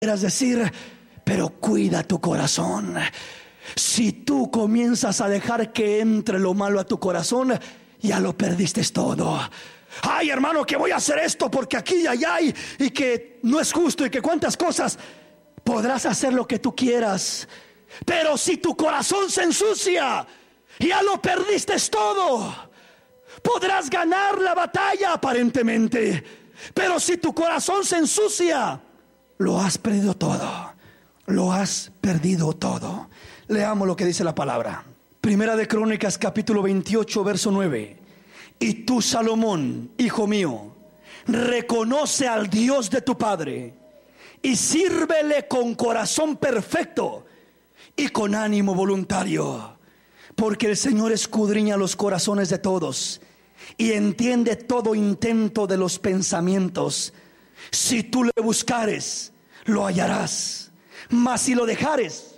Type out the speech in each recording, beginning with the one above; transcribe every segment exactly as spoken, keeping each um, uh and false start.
quieras decir, pero cuida tu corazón. Si tú comienzas a dejar que entre lo malo a tu corazón, ya lo perdiste todo. Ay, hermano, que voy a hacer esto porque aquí y allá y, y que no es justo y que cuántas cosas. Podrás hacer lo que tú quieras, pero si tu corazón se ensucia, ya lo perdiste todo. Podrás ganar la batalla aparentemente, pero si tu corazón se ensucia, lo has perdido todo. Lo has perdido todo. Leamos lo que dice la palabra. Primera de Crónicas, capítulo veintiocho, verso nueve. Y tú, Salomón, hijo mío, reconoce al Dios de tu padre y sírvele con corazón perfecto y con ánimo voluntario, porque el Señor escudriña los corazones de todos y entiende todo intento de los pensamientos. Si tú le buscares, lo hallarás, mas si lo dejares,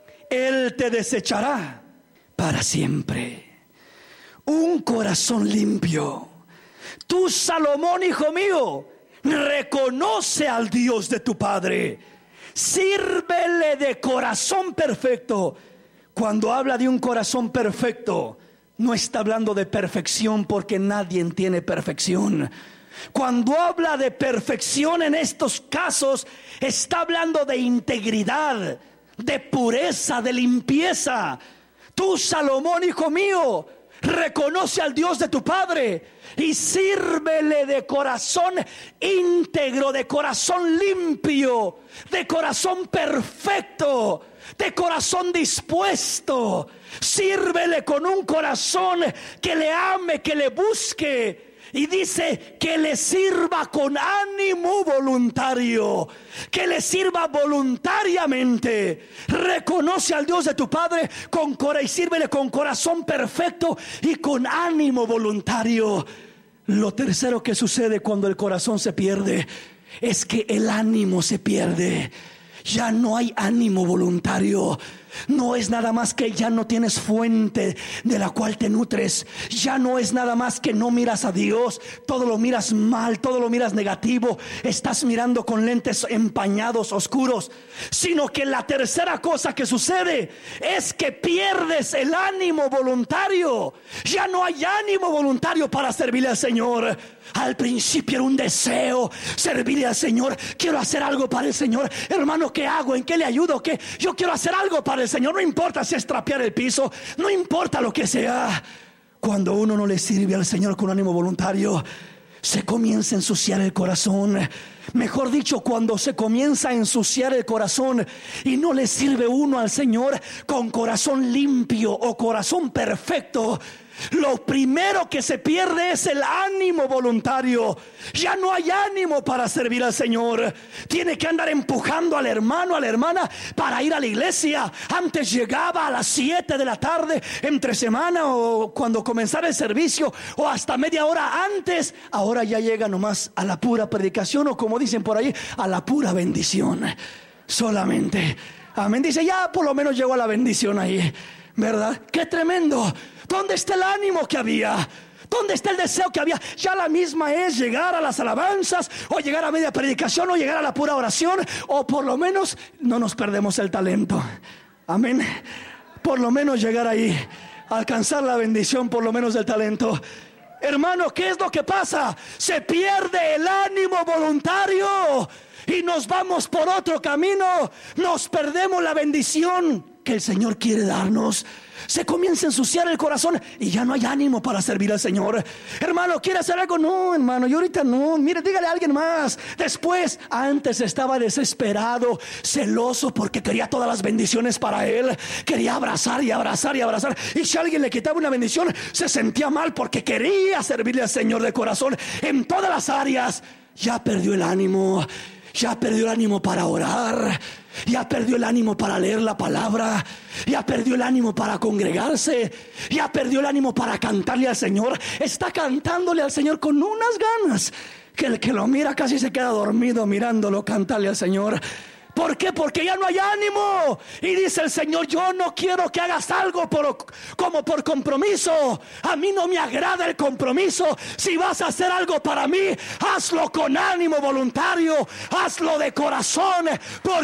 Él te desechará para siempre. Un corazón limpio. Tú, Salomón, hijo mío, reconoce al Dios de tu padre, sírvele de corazón perfecto. Cuando habla de un corazón perfecto, no está hablando de perfección, porque nadie tiene perfección. Cuando habla de perfección en estos casos, está hablando de integridad, de pureza, de limpieza. Tú, Salomón, hijo mío, reconoce al Dios de tu padre y sírvele de corazón íntegro, de corazón limpio, de corazón perfecto, de corazón dispuesto. Sírvele con un corazón que le ame, que le busque. Y dice que le sirva con ánimo voluntario, que le sirva voluntariamente. Reconoce al Dios de tu padre con cora y sírvele con corazón perfecto y con ánimo voluntario. Lo tercero que sucede cuando el corazón se pierde es que el ánimo se pierde. Ya no hay ánimo voluntario. No es nada más que ya no tienes fuente de la cual te nutres. Ya no es nada más que no miras a Dios. Todo lo miras mal, todo lo miras negativo. Estás mirando con lentes empañados, oscuros. Sino que la tercera cosa que sucede es que pierdes el ánimo voluntario. Ya no hay ánimo voluntario para servirle al Señor. Al principio era un deseo servirle al Señor. Quiero hacer algo para el Señor. Hermano, ¿qué hago? ¿En qué le ayudo? ¿Qué? Yo quiero hacer algo para el Señor. No importa si es trapear el piso, no importa lo que sea. Cuando uno no le sirve al Señor con ánimo voluntario, se comienza a ensuciar el corazón. Mejor dicho, cuando se comienza a ensuciar el corazón y no le sirve uno al Señor con corazón limpio o corazón perfecto, lo primero que se pierde es el ánimo voluntario. Ya no hay ánimo para servir al Señor. Tiene que andar empujando al hermano, a la hermana para ir a la iglesia. Antes llegaba a las siete de la tarde entre semana o cuando comenzara el servicio, o hasta media hora antes. Ahora ya llega nomás a la pura predicación, o como dicen por ahí, a la pura bendición solamente. Amén. Dice, ya por lo menos llegó a la bendición ahí, ¿verdad? ¡Qué tremendo! ¿Dónde está el ánimo que había? ¿Dónde está el deseo que había? Ya la misma es llegar a las alabanzas, o llegar a media predicación, o llegar a la pura oración, o por lo menos no nos perdemos el talento. Amén. Por lo menos llegar ahí, alcanzar la bendición, por lo menos del talento. Hermano, ¿qué es lo que pasa? Se pierde el ánimo voluntario y nos vamos por otro camino. Nos perdemos la bendición que el Señor quiere darnos. Se comienza a ensuciar el corazón y ya no hay ánimo para servir al Señor. Hermano, ¿quiere hacer algo? No, hermano, yo ahorita no. Mire, dígale a alguien más. Después, antes estaba desesperado, celoso, porque quería todas las bendiciones para él. Quería abrazar y abrazar y abrazar. Y si alguien le quitaba una bendición, se sentía mal porque quería servirle al Señor de corazón en todas las áreas. Ya perdió el ánimo. Ya perdió el ánimo para orar. Ya perdió el ánimo para leer la palabra. Ya perdió el ánimo para congregarse. Ya perdió el ánimo para cantarle al Señor. Está cantándole al Señor con unas ganas que el que lo mira casi se queda dormido mirándolo cantarle al Señor. ¿Por qué? Porque ya no hay ánimo. Y dice el Señor, yo no quiero que hagas algo por, como por compromiso. A mí no me agrada el compromiso. Si vas a hacer algo para mí, hazlo con ánimo voluntario. Hazlo de corazón. Porque